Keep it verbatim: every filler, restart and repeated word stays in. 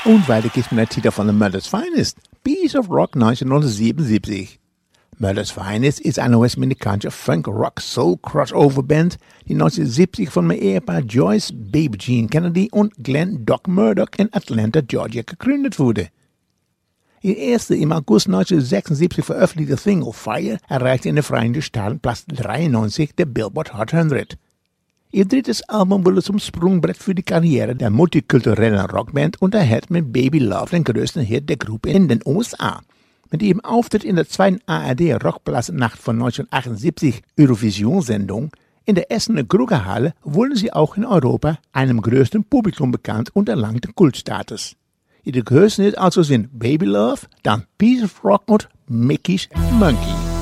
Und weiter geht's mit der Titel von The Mother's Finest, Piece of Rock neunzehnhundertsiebenundsiebzig. Mother's Finest ist eine US-amerikanische Funk-Rock-Soul-Crossover-Band, die neunzehnhundertsiebzig von dem Ehepaar Joyce Baby Jean Kennedy und Glenn Doc Murdoch in Atlanta, Georgia gegründet wurde. Ihr erste im August neunzehnhundertsechsundsiebzig veröffentlichte Single Fire erreichte in den Vereinigten Staaten Platz dreiundneunzig der Billboard Hot hundert. Ihr drittes Album wurde zum Sprungbrett für die Karriere der multikulturellen Rockband und erhält mit Baby Love den größten Hit der Gruppe in den U S A. Mit ihrem Auftritt in der zweiten A R D-Rockplatznacht von neunzehnhundertachtundsiebzig Eurovision-Sendung in der Essener Krugerhalle wurden sie auch in Europa einem größten Publikum bekannt und erlangten Kultstatus. Ihre größten Hits also sind Baby Love, dann Piece of Rock und Mickey's Monkey.